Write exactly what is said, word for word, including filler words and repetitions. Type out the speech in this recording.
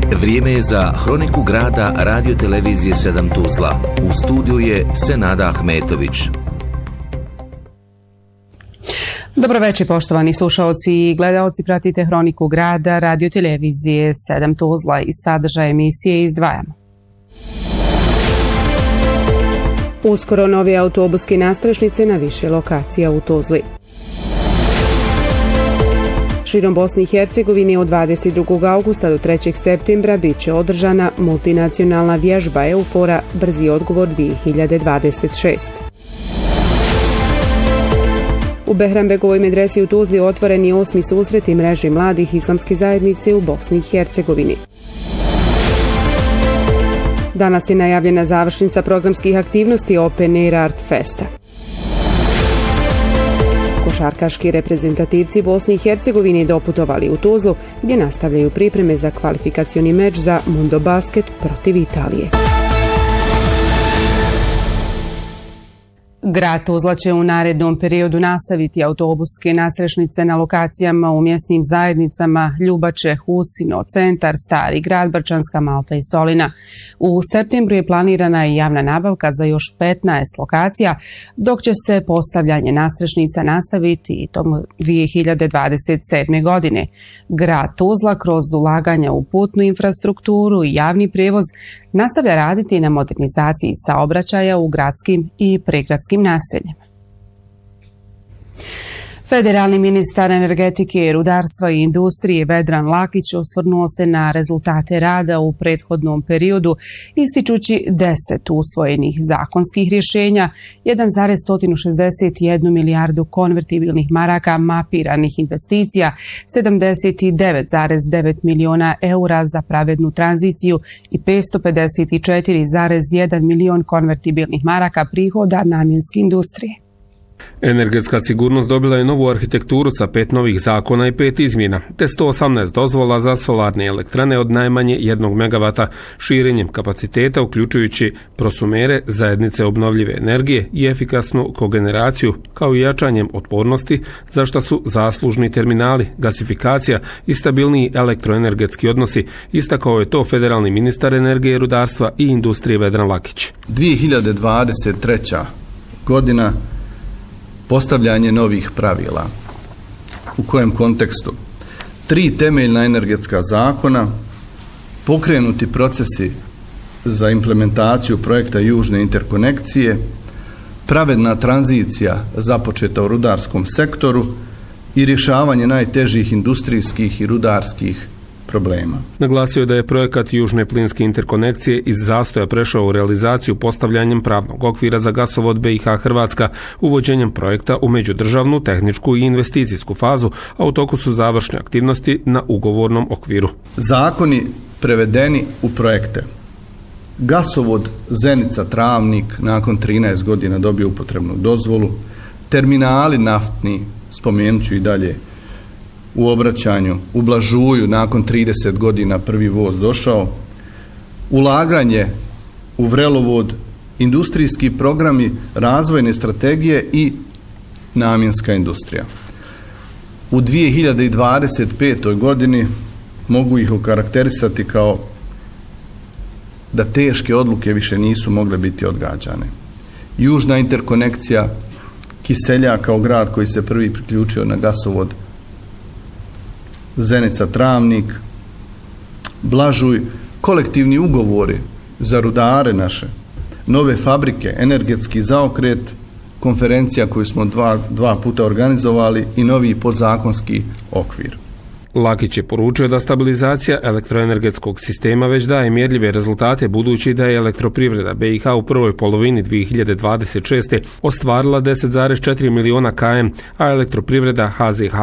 Vrijeme je za Hroniku grada Radio Televizije sedam Tuzla. U studiju je Senada Ahmetović. Dobro večer, poštovani slušaoci i gledaoci, pratite Hroniku grada Radio Televizije sedam Tuzla i sadržaj emisije izdvajamo. Uskoro nove autobuske nadstrešnice na više lokacija u Tuzli. Širom Bosne i Hercegovine od dvadeset drugog augusta do trećeg septembra bit će održana multinacionalna vježba EUFOR-a Brzi odgovor dvije hiljade dvadeset šest. U Behrambegovoj medresi u Tuzli otvoren je osmi susreti mreže mladih islamske zajednice u Bosni i Hercegovini. Danas je najavljena završnica programskih aktivnosti Open Air Art Festa. Košarkaški reprezentativci Bosne i Hercegovine doputovali u Tuzlu, gdje nastavljaju pripreme za kvalifikacioni meč za Mundo Basket protiv Italije. Grad Tuzla će u narednom periodu nastaviti autobuske nadstrešnice na lokacijama u mjesnim zajednicama Ljubače, Husino, Centar, Stari grad, Brčanska, Malta i Solina. U septembru je planirana i javna nabavka za još petnaest lokacija, dok će se postavljanje nadstrešnica nastaviti i tom dvije hiljade dvadeset sedme. godine. Grad Tuzla kroz ulaganja u putnu infrastrukturu i javni prijevoz nastavlja raditi na modernizaciji saobraćaja u gradskim i pregradskim naseljima. Federalni ministar energetike, rudarstva i industrije Vedran Lakić osvrnuo se na rezultate rada u prethodnom periodu, ističući deset usvojenih zakonskih rješenja, jedan zarez sto šezdeset jednu milijardu konvertibilnih maraka mapiranih investicija, sedamdeset devet zarez devet miliona eura za pravednu tranziciju i petsto pedeset četiri zarez jedan milion konvertibilnih maraka prihoda namjenske industrije. Energetska sigurnost dobila je novu arhitekturu sa pet novih zakona i pet izmjena, te sto osamnaest dozvola za solarne elektrane od najmanje jednog megavata, širenjem kapaciteta uključujući prosumere, zajednice obnovljive energije i efikasnu kogeneraciju, kao i jačanjem otpornosti, za što su zaslužni terminali, gasifikacija i stabilniji elektroenergetski odnosi, istakao je to federalni ministar energije, rudarstva i industrije Vedran Lakić. dvije hiljade dvadeset treća. godina postavljanje novih pravila. U kojem kontekstu? Tri temeljna energetska zakona, pokrenuti procesi za implementaciju projekta južne interkonekcije, pravedna tranzicija započeta u rudarskom sektoru i rješavanje najtežih industrijskih i rudarskih problema. Naglasio je da je projekat južne plinske interkonekcije iz zastoja prešao u realizaciju postavljanjem pravnog okvira za gasovod B i H Hrvatska, uvođenjem projekta u međudržavnu, tehničku i investicijsku fazu, a u toku su završne aktivnosti na ugovornom okviru. Zakoni prevedeni u projekte. Gasovod Zenica-Travnik nakon trinaest godina dobio upotrebnu dozvolu, terminali naftni, spomenut ću i dalje, u obraćanju, u Blažuju nakon trideset godina prvi voz došao, ulaganje u vrelovod, industrijski programi, razvojne strategije i namjenska industrija. U dvije hiljade dvadeset petoj. godini mogu ih okarakterisati kao da teške odluke više nisu mogle biti odgađane. Južna interkonekcija Kiselja kao grad koji se prvi priključio na gasovod Zenica-Travnik, Blažuj, kolektivni ugovori za rudare naše, nove fabrike, energetski zaokret, konferencija koju smo dva, dva puta organizovali i novi podzakonski okvir. Lakić je poručio da stabilizacija elektroenergetskog sistema već daje mjerljive rezultate, budući da je elektroprivreda B i H u prvoj polovini dvije hiljade dvadeset šeste. ostvarila deset zarez četiri miliona kilometara, a elektroprivreda H Z H